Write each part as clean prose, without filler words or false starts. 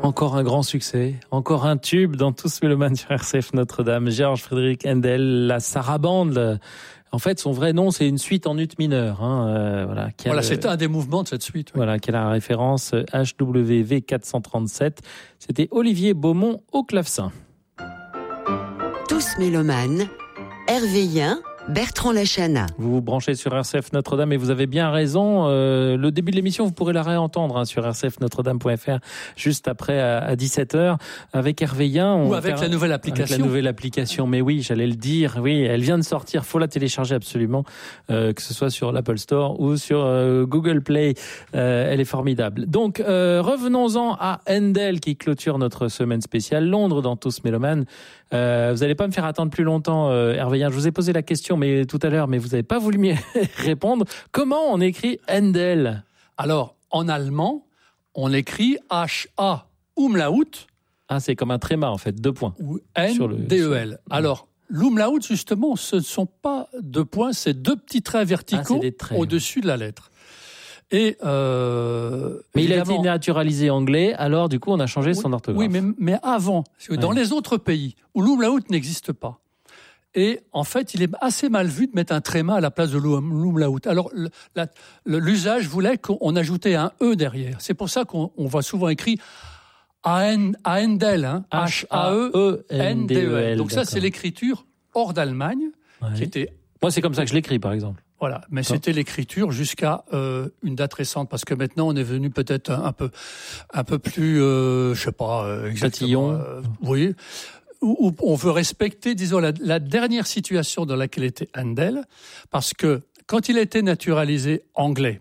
Encore un grand succès, encore un tube dans Tous mélomanes sur RCF Notre-Dame. Georg Friedrich Händel, la sarabande. En fait, son vrai nom, c'est une suite en ut mineur. Voilà, c'est un des mouvements de cette suite. Oui. Voilà, qui a la référence HWV 437. C'était Olivier Beaumont au clavecin. Tous mélomanes, Hervé Yen, Bertrand Lachana. Vous vous branchez sur RCF Notre-Dame et vous avez bien raison. Le début de l'émission, vous pourrez la réentendre sur rcfnotredame.fr juste après à 17h avec Hervé Yen. Ou avec la nouvelle application. Avec la nouvelle application, mais oui, j'allais le dire. Oui, elle vient de sortir. Faut la télécharger absolument, que ce soit sur l'Apple Store ou sur Google Play. Elle est formidable. Donc, revenons-en à Händel qui clôture notre semaine spéciale Londres dans Tous mélomanes. Vous n'allez pas me faire attendre plus longtemps, Hervé Yen. Je vous ai posé la question tout à l'heure, mais vous n'avez pas voulu m'y répondre. Comment on écrit Händel ? Alors, en allemand, on écrit H-A umlaut. Ah, c'est comme un tréma, en fait, 2 points. Ou N-D-E-L. Alors, l'umlaut, justement, ce ne sont pas 2 points, c'est 2 petits traits verticaux au-dessus de la lettre. Et mais il a été naturalisé anglais, alors du coup on a changé son orthographe. Oui, mais avant, dans les autres pays où l'umlaut n'existe pas, et en fait il est assez mal vu de mettre un tréma à la place de l'umlaut. Alors l'usage voulait qu'on ajoutait un E derrière. C'est pour ça qu'on voit souvent écrit Händel, H-A-E-N-D-E-L. Donc ça c'est l'écriture hors d'Allemagne, qui était... Moi c'est comme ça que je l'écris par exemple. Voilà, mais c'était l'écriture jusqu'à une date récente, parce que maintenant on est venu peut-être un peu plus, tatillon. Oui, où on veut respecter, disons, la dernière situation dans laquelle était Händel, parce que quand il a été naturalisé anglais,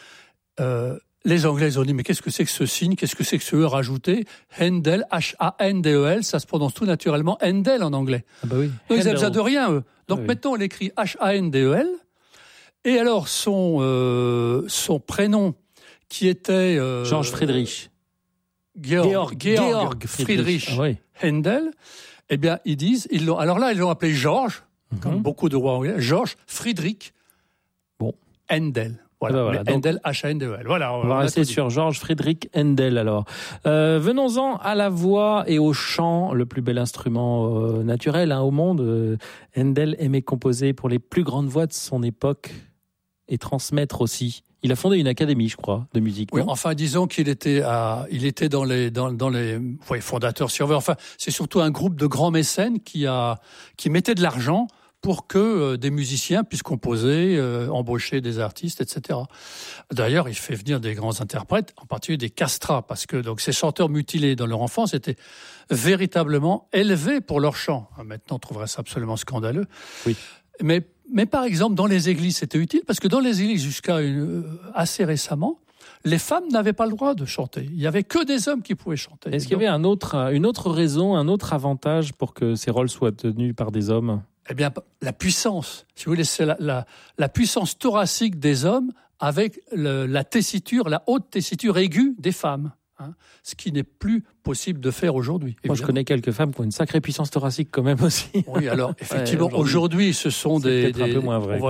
les Anglais ont dit mais qu'est-ce que c'est que ce signe, qu'est-ce que c'est que ce E rajouté ? Händel, H-A-N-D-E-L, ça se prononce tout naturellement Händel en anglais. Ah bah oui. Donc ils n'avaient besoin de rien eux. Donc maintenant on l'écrit H-A-N-D-E-L. Et alors, son prénom, qui était... Georg Friedrich. Georg Friedrich Händel, eh bien, ils l'ont appelé Georges, comme beaucoup de rois anglais, Georg Friedrich Händel. Voilà, Händel, H-A-N-D-E-L. Voilà, on va rester sur Georg Friedrich Händel, alors. Venons-en à la voix et au chant, le plus bel instrument naturel au monde. Händel aimait composer pour les plus grandes voix de son époque et transmettre aussi. Il a fondé une académie, je crois, de musique. Oui, enfin, disons qu'il était dans les fondateurs, si on veut. Enfin, c'est surtout un groupe de grands mécènes qui mettait de l'argent pour que des musiciens puissent composer, embaucher des artistes, etc. D'ailleurs, il fait venir des grands interprètes, en particulier des castrats, parce que donc ces chanteurs mutilés dans leur enfance étaient véritablement élevés pour leur chant. Maintenant, on trouverait ça absolument scandaleux. Oui. Mais par exemple, dans les églises, c'était utile, parce que dans les églises, jusqu'à assez récemment, les femmes n'avaient pas le droit de chanter. Il n'y avait que des hommes qui pouvaient chanter. Est-ce qu'il y avait une autre raison, un autre avantage pour que ces rôles soient tenus par des hommes ? Eh bien, la puissance. Si vous voulez, c'est la puissance thoracique des hommes avec la tessiture, la haute tessiture aiguë des femmes. Ce qui n'est plus possible de faire aujourd'hui. Moi, je connais quelques femmes qui ont une sacrée puissance thoracique quand même aussi. Oui, alors effectivement, aujourd'hui, ce sont peut-être un peu moins vrai.